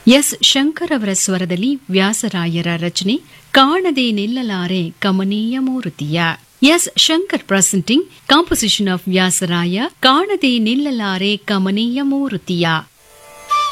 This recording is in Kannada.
ಎಸ್ ಶಂಕರ್ ಅವರ ಸ್ವರದಲ್ಲಿ ವ್ಯಾಸರಾಯರ ರಚನೆ ಕಾಣದೆ ನಿಲ್ಲಲಾರೆ ಕಮನೀಯ ಮೂರ್ತಿಯ. S Shankar presenting composition of Vyasaraya ಕಾಣದೆ ನಿಲ್ಲಲಾರೆ ಕಮನೀಯ ಮೂರ್ತಿಯ.